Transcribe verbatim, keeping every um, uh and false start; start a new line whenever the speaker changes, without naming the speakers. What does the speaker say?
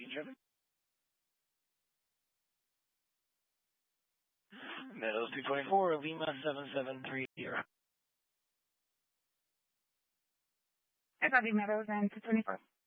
speaking, Trevor. Meadows two twenty-four, Lima seven seven three zero.
I copy Meadows and two twenty-four.